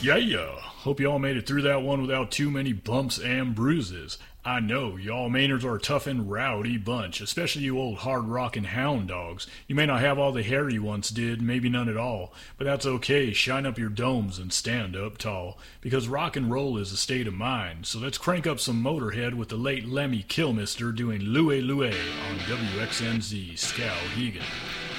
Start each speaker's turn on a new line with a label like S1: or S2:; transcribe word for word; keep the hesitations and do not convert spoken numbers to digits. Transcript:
S1: Yeah, yeah. Hope y'all made it through that one without too many bumps and bruises. I know, y'all Mainers are a tough and rowdy bunch, especially you old hard-rockin' hound dogs. You may not have all the hair you once did, maybe none at all, but that's okay. Shine up your domes and stand up tall, because rock and roll is a state of mind. So let's crank up some Motorhead with the late Lemmy Kilmister doing Louie Louie on W X N Z Skowhegan.